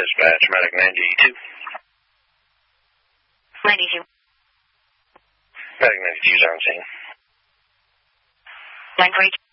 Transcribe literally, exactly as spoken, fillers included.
Dispatch, Medic ninety-two. ninety-two. Medic ninety-two is on scene. nine forty-two.